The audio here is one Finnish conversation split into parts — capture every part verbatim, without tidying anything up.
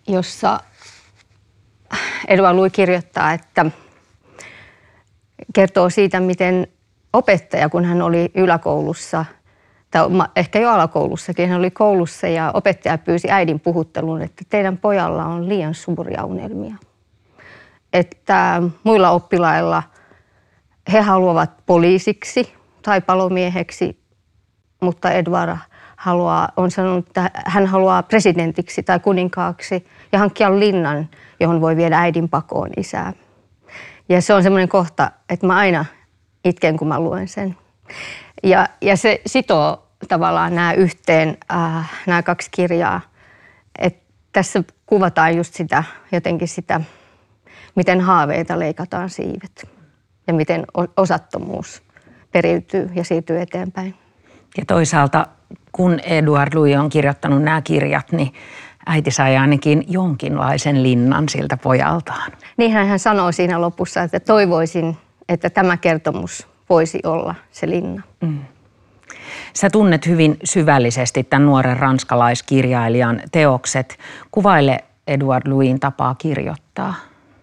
jossa Edward Louis kirjoittaa, että kertoo siitä, miten opettaja, kun hän oli yläkoulussa, tai ehkä jo alakoulussakin, hän oli koulussa ja opettaja pyysi äidin puhutteluun, että teidän pojalla on liian suuria unelmia. Että muilla oppilailla he haluavat poliisiksi tai palomieheksi, mutta Edward haluaa, on sanonut, että hän haluaa presidentiksi tai kuninkaaksi ja hankkia linnan, johon voi viedä äidin pakoon isää. Ja se on semmoinen kohta, että mä aina itken, kun mä luen sen. Ja, ja se sitoo tavallaan nämä yhteen, äh, nämä kaksi kirjaa. Et tässä kuvataan just sitä, jotenkin sitä, miten haaveita leikataan siivet ja miten osattomuus periytyy ja siirtyy eteenpäin. Ja toisaalta, kun Edward Louis on kirjoittanut nämä kirjat, niin äiti sai ainakin jonkinlaisen linnan siltä pojaltaan. Niinhän hän sanoo siinä lopussa, että toivoisin, että tämä kertomus voisi olla se linna. Mm. Sä tunnet hyvin syvällisesti tämän nuoren ranskalaiskirjailijan teokset. Kuvaile Edward Louisin tapaa kirjoittaa.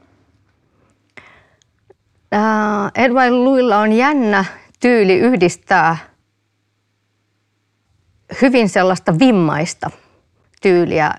Uh, Edward Louisilla on jännä tyyli yhdistää hyvin sellaista vimmaista tyyliä.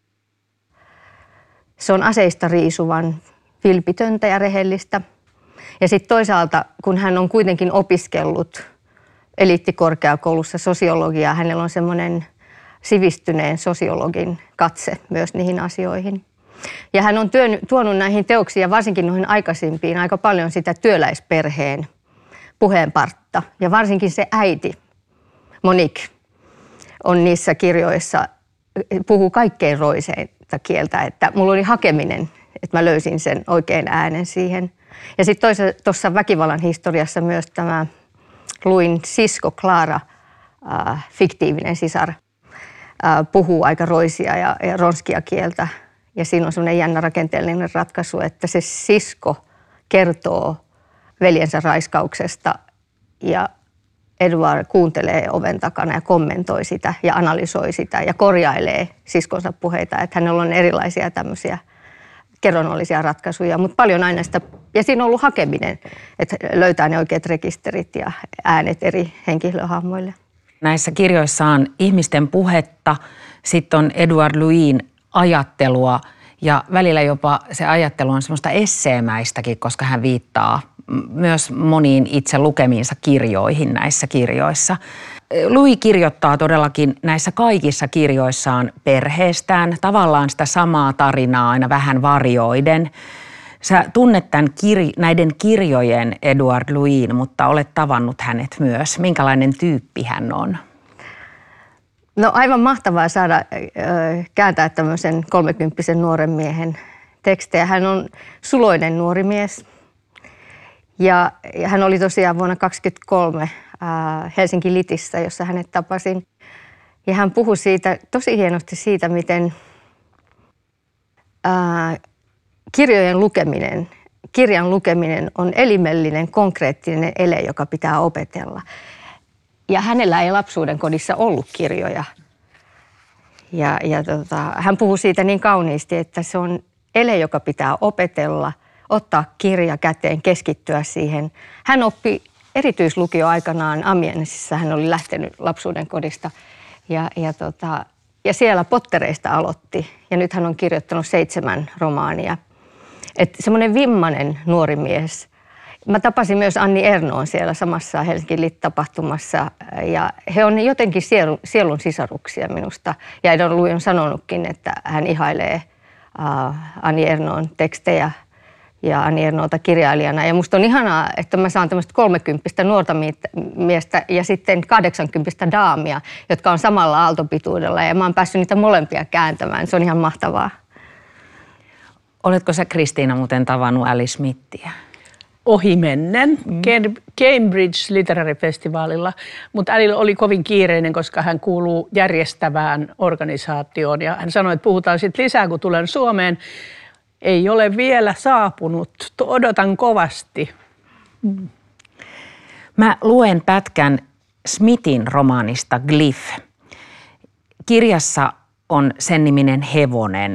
Se on aseista riisuvan vilpitöntä ja rehellistä. Ja sitten toisaalta, kun hän on kuitenkin opiskellut eliittikorkeakoulussa sosiologiaa, hänellä on semmoinen sivistyneen sosiologin katse myös niihin asioihin. Ja hän on työn, tuonut näihin teoksiin ja varsinkin noihin aikaisimpiin aika paljon sitä työläisperheen puheenpartta. Ja varsinkin se äiti, Monique, on niissä kirjoissa, puhuu kaikkein roiseinta kieltä, että mulla oli hakeminen, että mä löysin sen oikein äänen siihen. Ja sitten tuossa väkivallan historiassa myös tämä Louisin sisko Clara, äh, fiktiivinen sisar, äh, puhuu aika roisia ja, ja ronskia kieltä. Ja siinä on semmoinen jännä rakenteellinen ratkaisu, että se sisko kertoo veljensä raiskauksesta ja Edward kuuntelee oven takana ja kommentoi sitä ja analysoi sitä ja korjailee siskonsa puheita. Että hänellä on erilaisia tämmöisiä kerronnollisia ratkaisuja, mutta paljon aina sitä, ja siinä on ollut hakeminen, että löytää ne oikeat rekisterit ja äänet eri henkilöhahmoille. Näissä kirjoissa on ihmisten puhetta, sitten on Edward Louisin ajattelua ja välillä jopa se ajattelu on semmoista esseemäistäkin, koska hän viittaa myös moniin itse lukemiinsa kirjoihin näissä kirjoissa. Louis kirjoittaa todellakin näissä kaikissa kirjoissaan perheestään, tavallaan sitä samaa tarinaa aina vähän varjoiden. Sä tunnet tämän kir- näiden kirjojen Edward Louisin, mutta olet tavannut hänet myös. Minkälainen tyyppi hän on? No aivan mahtavaa saada äh, kääntää tämmöisen kolmekymppisen nuoren miehen tekstejä. Hän on suloinen nuori mies ja, ja hän oli tosiaan vuonna kaksikymmentäkolme äh, Helsinki Litissä, jossa hänet tapasin. Ja hän puhui siitä, tosi hienosti siitä, miten äh, kirjojen lukeminen, kirjan lukeminen on elimellinen, konkreettinen ele, joka pitää opetella. Ja hänellä ei lapsuuden kodissa ollut kirjoja. Ja, ja tota, hän puhui siitä niin kauniisti, että se on ele, joka pitää opetella, ottaa kirja käteen, keskittyä siihen. Hän oppi erityislukio aikanaan Amiensissa, hän oli lähtenyt lapsuuden kodista. Ja, ja, tota, ja siellä Pottereista aloitti ja nyt hän on kirjoittanut seitsemän romaania. Että semmoinen vimmainen nuori mies. Mä tapasin myös Annie Ernaux'n siellä samassa Helsingin Lit-tapahtumassa ja he on jotenkin sielun, sielun sisaruksia minusta. Ja Edward Louis on sanonutkin, että hän ihailee uh, Annie Ernaux'n tekstejä ja Annie Ernauxta kirjailijana. Ja musta on ihanaa, että mä saan tämmöistä kolmekymppistä nuorta miestä ja sitten kahdeksankymppistä daamia, jotka on samalla aaltopituudella ja mä oon päässyt niitä molempia kääntämään. Se on ihan mahtavaa. Oletko sä, Kristiina, muuten tavannut Ali Smithia? Ohimennen mm. Cambridge Literary-festivaalilla, mutta Alilla oli kovin kiireinen, koska hän kuuluu järjestävään organisaatioon ja hän sanoi, että puhutaan sitten lisää, kun tulen Suomeen. Ei ole vielä saapunut, odotan kovasti. Mm. Mä luen pätkän Smithin romaanista Glyph. Kirjassa on sen niminen hevonen,